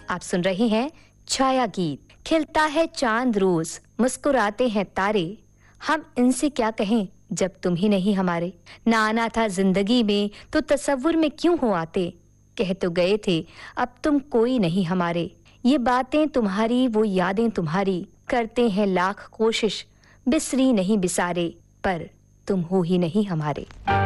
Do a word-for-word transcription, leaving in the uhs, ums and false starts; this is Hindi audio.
आप सुन रहे हैं छाया गीत। खिलता है चांद रोज, मुस्कुराते हैं तारे, हम इनसे क्या कहें जब तुम ही नहीं हमारे। ना आना था जिंदगी में तो तसव्वुर में क्यों हो आते, कह तो गए थे अब तुम कोई नहीं हमारे। ये बातें तुम्हारी, वो यादें तुम्हारी, करते हैं लाख कोशिश, बिसरी नहीं बिसारे, पर तुम हो ही नहीं हमारे।